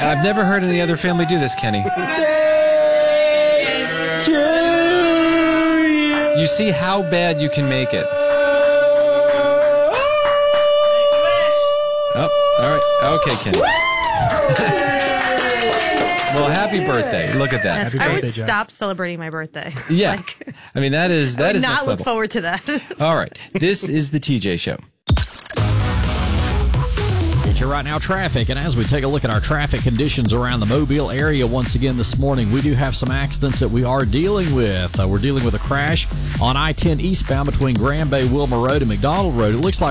I've never heard any other family do this, Kenny. You see how bad you can make it. Oh, all right. Okay, Kenny. Well, happy birthday. Look at that. I would stop celebrating my birthday. Yeah. I mean, that is I would next not look level. forward to that. All right. This is the TJ Show. It's your Right Now traffic, and as we take a look at our traffic conditions around the Mobile area once again this morning, we do have some accidents that we are dealing with. We're dealing with a crash on I-10 eastbound between Grand Bay, Wilmer Road, and McDonald Road. It looks like